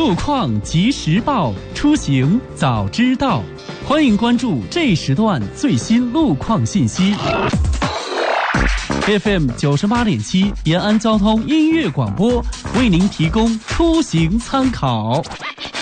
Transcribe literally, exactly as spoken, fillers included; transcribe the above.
路况及时报，出行早知道。欢迎关注这时段最新路况信息。F M 九十八点七延安交通音乐广播为您提供出行参考。